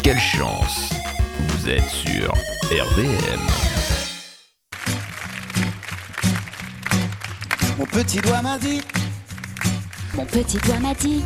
quelle chance! Vous êtes sur RVM. Mon petit doigt m'a dit. Mon petit doigt m'a dit.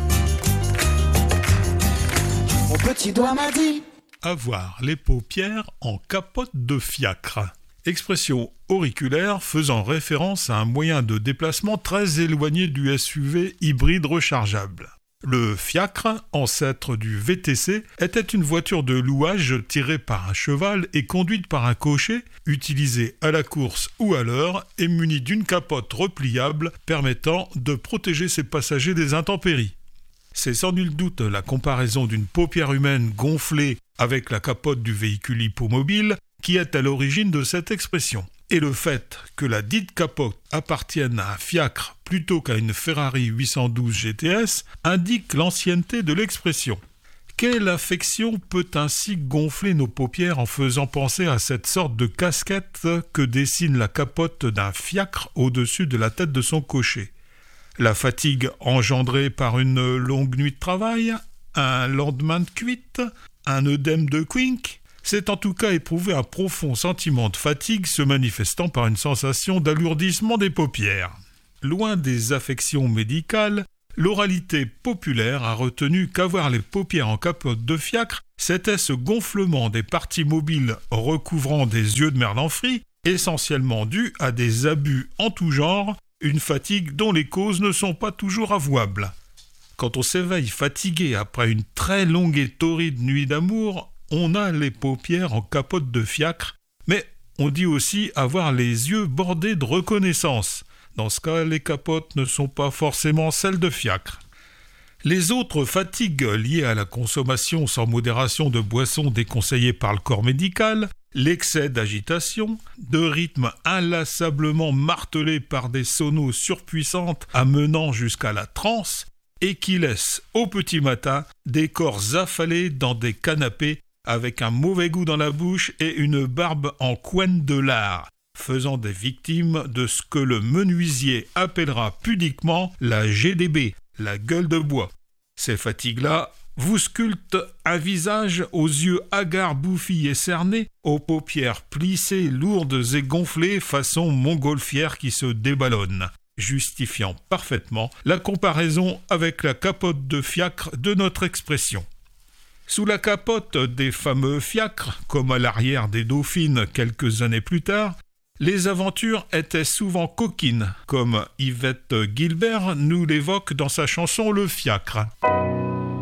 Mon petit doigt m'a dit. Avoir les paupières en capote de fiacre. Expression auriculaire faisant référence à un moyen de déplacement très éloigné du SUV hybride rechargeable. Le fiacre, ancêtre du VTC, était une voiture de louage tirée par un cheval et conduite par un cocher, utilisée à la course ou à l'heure et munie d'une capote repliable permettant de protéger ses passagers des intempéries. C'est sans nul doute la comparaison d'une paupière humaine gonflée avec la capote du véhicule hippomobile qui est à l'origine de cette expression. Et le fait que la dite capote appartienne à un fiacre plutôt qu'à une Ferrari 812 GTS indique l'ancienneté de l'expression. Quelle affection peut ainsi gonfler nos paupières en faisant penser à cette sorte de casquette que dessine la capote d'un fiacre au-dessus de la tête de son cocher? La fatigue engendrée par une longue nuit de travail, un lendemain de cuite, un œdème de Quink, c'est en tout cas éprouver un profond sentiment de fatigue se manifestant par une sensation d'alourdissement des paupières. Loin des affections médicales, l'oralité populaire a retenu qu'avoir les paupières en capote de fiacre, c'était ce gonflement des parties mobiles recouvrant des yeux de merlan-frit, essentiellement dû à des abus en tout genre, une fatigue dont les causes ne sont pas toujours avouables. Quand on s'éveille fatigué après une très longue et torride nuit d'amour, on a les paupières en capote de fiacre, mais on dit aussi avoir les yeux bordés de reconnaissance. Dans ce cas, les capotes ne sont pas forcément celles de fiacre. Les autres fatigues liées à la consommation sans modération de boissons déconseillées par le corps médical, l'excès d'agitation, de rythme inlassablement martelé par des sonos surpuissantes amenant jusqu'à la transe, et qui laissent au petit matin des corps affalés dans des canapés avec un mauvais goût dans la bouche et une barbe en couenne de lard, faisant des victimes de ce que le menuisier appellera pudiquement la GDB, la gueule de bois. Ces fatigues-là vous sculptent un visage aux yeux hagards, bouffis et cernés, aux paupières plissées, lourdes et gonflées façon montgolfière qui se déballonne, justifiant parfaitement la comparaison avec la capote de fiacre de notre expression. Sous la capote des fameux fiacres, comme à l'arrière des Dauphines quelques années plus tard, les aventures étaient souvent coquines, comme Yvette Guilbert nous l'évoque dans sa chanson Le Fiacre.